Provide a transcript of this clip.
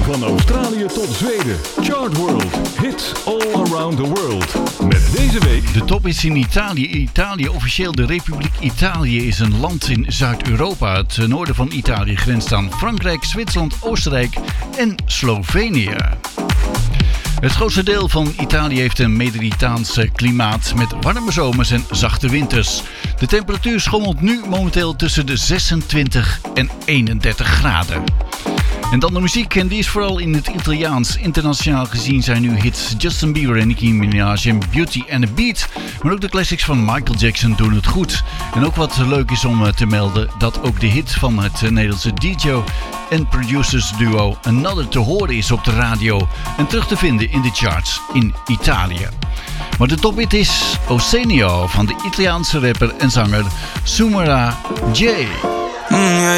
Van Australië tot Zweden. Chart World. Hits all around the world. Met deze week... De top is in Italië. Italië, officieel de Republiek Italië, is een land in Zuid-Europa. Het noorden van Italië grenst aan Frankrijk, Zwitserland, Oostenrijk en Slovenië. Het grootste deel van Italië heeft een Mediterraans klimaat met warme zomers en zachte winters. De temperatuur schommelt nu momenteel tussen de 26 en 31 graden. En dan de muziek, en die is vooral in het Italiaans. Internationaal gezien zijn nu hits Justin Bieber en Nicki Minaj en Beauty and the Beat. Maar ook de classics van Michael Jackson doen het goed. En ook wat leuk is om te melden, dat ook de hit van het Nederlandse DJ en producers duo Another te horen is op de radio en terug te vinden in de charts in Italië. Maar de tophit is Oceanio van de Italiaanse rapper en zanger Sumera J.